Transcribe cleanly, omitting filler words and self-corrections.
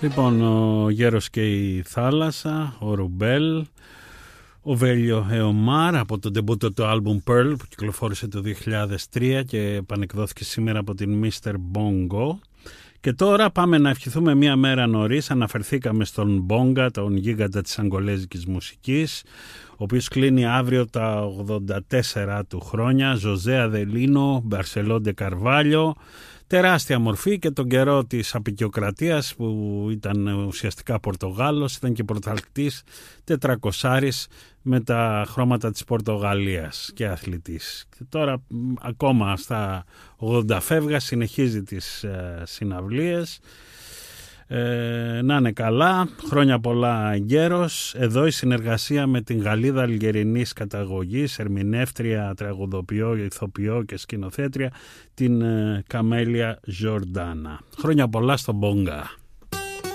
Λοιπόν, ο Γέρος και η Θάλασσα, ο Ρουμπέλ, ο Βέλιο Εωμάρ από το ντεμπούτο του άλμπουμ Pearl που κυκλοφόρησε το 2003 και επανεκδόθηκε σήμερα από την Mr. Bongo. Και τώρα πάμε να ευχηθούμε μία μέρα νωρίς. Αναφερθήκαμε στον Μπόγκα, τον γίγαντα της αγκολέζικης μουσικής, ο οποίος κλείνει αύριο τα 84 του χρόνια. Ζωζέ Αδελίνο, Μπαρσελόντε Καρβάλιο. Τεράστια μορφή και τον καιρό της αποικιοκρατίας που ήταν ουσιαστικά Πορτογάλος, ήταν και πρωταθλητής 400 με τα χρώματα της Πορτογαλίας και αθλητής. Και τώρα ακόμα στα 80 φεύγα συνεχίζει τις συναυλίες. Να είναι καλά, χρόνια πολλά γέρος. Εδώ η συνεργασία με την Γαλλίδα αλγερινής καταγωγής, ερμηνεύτρια, τραγουδοποιό, ηθοποιό και σκηνοθέτρια, την Καμέλια Ζορντάνα. Χρόνια πολλά στον Μπόγκα.